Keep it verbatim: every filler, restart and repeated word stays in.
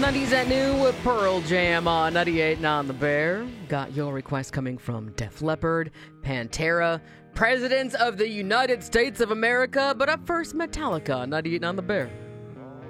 nineties at new with Pearl Jam on ninety-eight and on the Bear. Got your request coming from Def Leppard, Pantera, Presidents of the United States of America, but up first, Metallica, ninety-eight and on the Bear.